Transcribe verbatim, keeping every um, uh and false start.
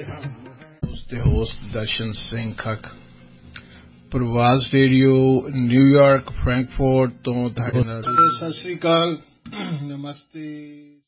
ਉਸ ਦੇ ਹੋਸਟ ਦਰਸ਼ਨ ਸਿੰਘ ਖੱਕ ਪ੍ਰਵਾਸ ਰੇਡੀਓ ਨਿਊਯਾਰਕ ਫਰੈਂਕਫਰਟ ਤੋਂ ਤੁਹਾਡੇ ਨਾਲ। ਸਤਿ ਸ੍ਰੀ ਅਕਾਲ, ਨਮਸਤੇ।